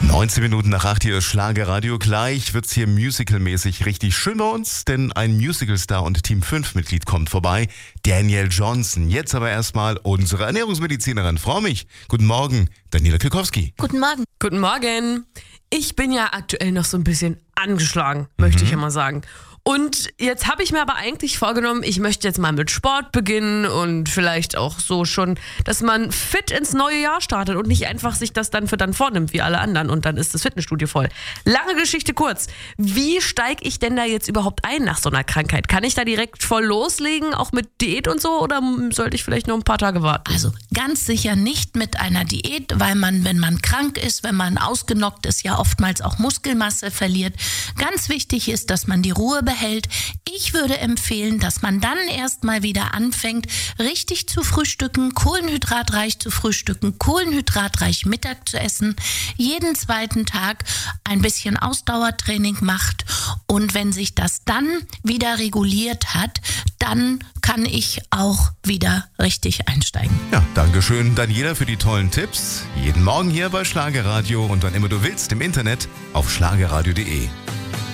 19 Minuten nach 8 hier ist Schlagerradio. Gleich wird's hier musicalmäßig richtig schön bei uns, denn ein Musicalstar und Team 5 Mitglied kommt vorbei, Danielle Johnson. Jetzt aber erstmal unsere Ernährungsmedizinerin. Frau Mich. Guten Morgen, Daniela Kwiatkowski. Guten Morgen. Guten Morgen. Ich bin ja aktuell noch so ein bisschen angeschlagen, möchte ich immer sagen. Und jetzt habe ich mir aber eigentlich vorgenommen, ich möchte jetzt mal mit Sport beginnen und vielleicht auch so schon, dass man fit ins neue Jahr startet und nicht einfach sich das dann vornimmt wie alle anderen und dann ist das Fitnessstudio voll. Lange Geschichte kurz. Wie steige ich denn da jetzt überhaupt ein nach so einer Krankheit? Kann ich da direkt voll loslegen, auch mit Diät und so, oder sollte ich vielleicht noch ein paar Tage warten? Also ganz sicher nicht mit einer Diät, weil man, wenn man krank ist, wenn man ausgenockt ist, ja oftmals auch Muskelmasse verliert. Ganz wichtig ist, dass man die Ruhe behält. Ich würde empfehlen, dass man dann erstmal wieder anfängt, richtig zu frühstücken, kohlenhydratreich zu frühstücken, kohlenhydratreich Mittag zu essen, jeden zweiten Tag ein bisschen Ausdauertraining macht und wenn sich das dann wieder reguliert hat, dann kann ich auch wieder richtig einsteigen. Ja, dankeschön Daniela für die tollen Tipps. Jeden Morgen hier bei Schlagerradio und wann immer du willst im Internet auf schlagerradio.de.